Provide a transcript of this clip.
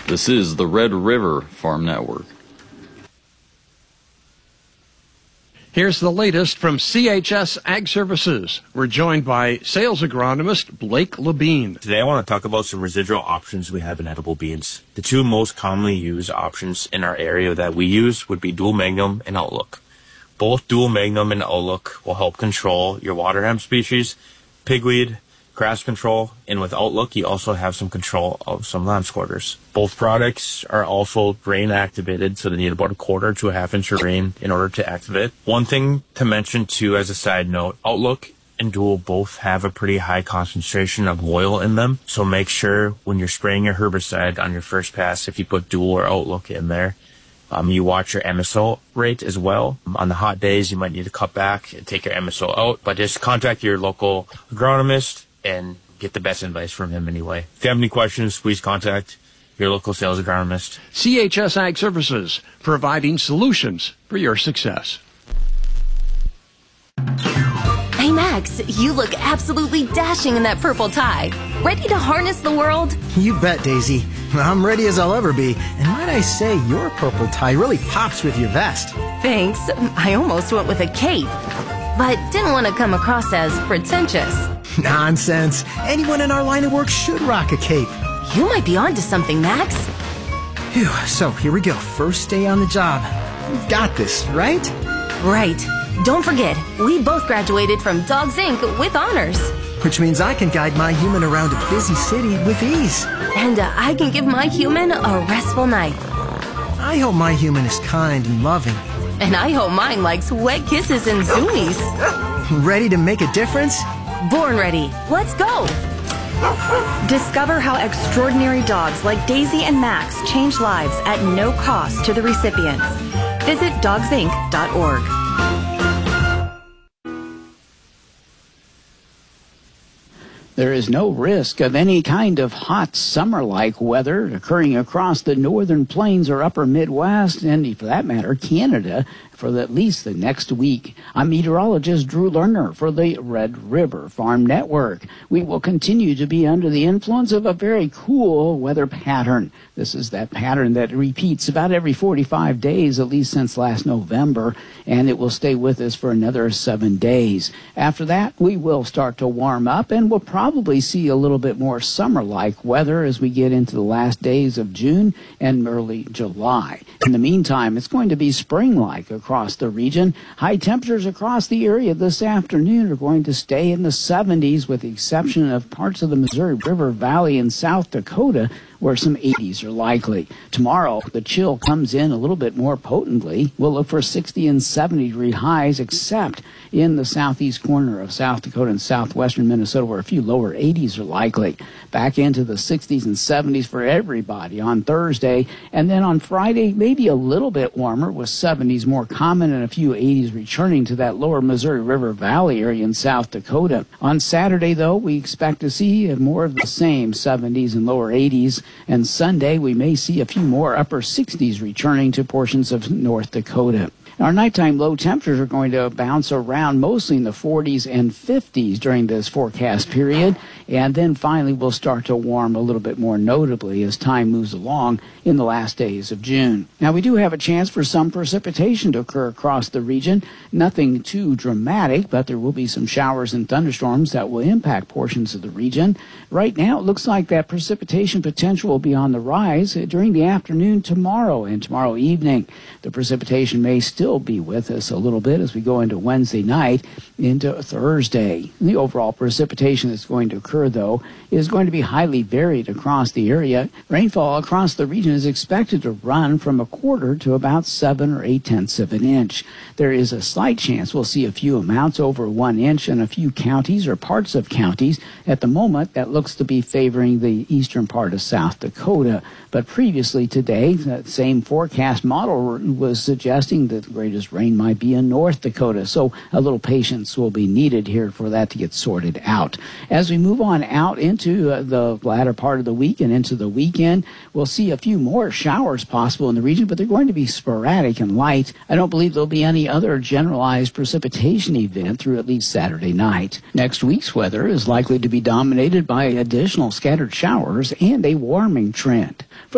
This is the Red River Farm Network. Here's the latest from CHS Ag Services. We're joined by sales agronomist Blake Levine. Today I want to talk about some residual options we have in edible beans. The two most commonly used options in our area that we use would be Dual Magnum and Outlook. Both Dual Magnum and Outlook will help control your water hemp species, pigweed, grass control, and with Outlook you also have some control of some lawn squirters. Both products are also rain activated, so they need about a quarter to a half inch of rain in order to activate. One thing to mention too as a side note, Outlook and Dual both have a pretty high concentration of oil in them, so make sure when you're spraying your herbicide on your first pass, if you put Dual or Outlook in there, you watch your MSO rate as well. On the hot days, you might need to cut back and take your MSO out, but just contact your local agronomist and get the best advice from him anyway. If you have any questions, please contact your local sales agronomist. CHS Ag Services, providing solutions for your success. Hey Max, you look absolutely dashing in that purple tie. Ready to harness the world? You bet, Daisy. I'm ready as I'll ever be. And might I say, your purple tie really pops with your vest. Thanks. I almost went with a cape, but didn't want to come across as pretentious. Nonsense. Anyone in our line of work should rock a cape. You might be onto something, Max. Phew, so here we go. First day on the job. We've got this, right? Right. Don't forget, we both graduated from Dogs Inc. with honors. Which means I can guide my human around a busy city with ease. And I can give my human a restful night. I hope my human is kind and loving. And I hope mine likes wet kisses and zoomies. Ready to make a difference? Born ready. Let's go. Discover how extraordinary dogs like Daisy and Max change lives at no cost to the recipients. Visit dogsinc.org. There is no risk of any kind of hot summer-like weather occurring across the northern plains or upper Midwest, and for that matter, Canada, for at least the next week. I'm meteorologist Drew Lerner for the Red River Farm Network. We will continue to be under the influence of a very cool weather pattern. This is that pattern that repeats about every 45 days, at least since last November, and it will stay with us for another 7 days. After that, we will start to warm up, and we'll probably see a little bit more summer-like weather as we get into the last days of June and early July. In the meantime, it's going to be spring-like across the region. High temperatures across the area this afternoon are going to stay in the 70s, with the exception of parts of the Missouri River Valley in South Dakota, where some 80s are likely. Tomorrow, the chill comes in a little bit more potently. We'll look for 60 and 70-degree highs, except in the southeast corner of South Dakota and southwestern Minnesota, where a few lower 80s are likely. Back into the 60s and 70s for everybody on Thursday. And then on Friday, maybe a little bit warmer, with 70s more common and a few 80s returning to that lower Missouri River Valley area in South Dakota. On Saturday, though, we expect to see more of the same 70s and lower 80s. And Sunday, we may see a few more upper 60s returning to portions of North Dakota. Our nighttime low temperatures are going to bounce around mostly in the 40s and 50s during this forecast period, and then finally we'll start to warm a little bit more notably as time moves along in the last days of June. Now, we do have a chance for some precipitation to occur across the region. Nothing too dramatic, but there will be some showers and thunderstorms that will impact portions of the region. Right now, it looks like that precipitation potential will be on the rise during the afternoon tomorrow and tomorrow evening. The precipitation may still be with us a little bit as we go into Wednesday night into Thursday. The overall precipitation that's going to occur, though, is going to be highly varied across the area. Rainfall across the region is expected to run from a quarter to about 7 or 8/10 of an inch. There is a slight chance we'll see a few amounts over 1 inch in a few counties or parts of counties. At the moment, that looks to be favoring the eastern part of South Dakota. But previously today, that same forecast model was suggesting that the greatest rain might be in North Dakota. So a little patience will be needed here for that to get sorted out. As we move on out into the latter part of the week and into the weekend, we'll see a few more showers possible in the region, but they're going to be sporadic and light. I don't believe there'll be any other generalized precipitation event through at least Saturday night. Next week's weather is likely to be dominated by additional scattered showers and a warming trend.